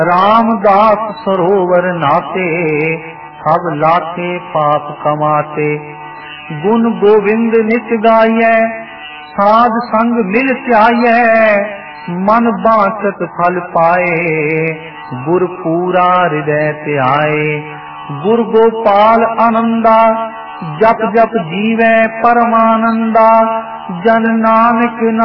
रामदास सरोवर नाते, सब लाथे पाप कमाते। गुण गोविंद नित गाइए, साध संग मिल त्याइए। मन बांचत फल पाए, गुर पूरा हृदय त्याए। गुर गोपाल आनंदा, जप जप जीवै परमानंदा। जन नानक